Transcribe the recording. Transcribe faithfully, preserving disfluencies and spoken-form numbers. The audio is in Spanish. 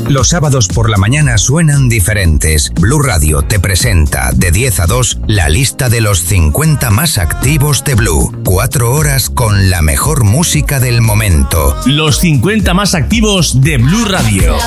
Los sábados por la mañana suenan diferentes. Blue Radio te presenta de diez a dos la lista de los cincuenta más activos de Blue. Cuatro horas con la mejor música del momento. Los cincuenta más activos de Blue Radio.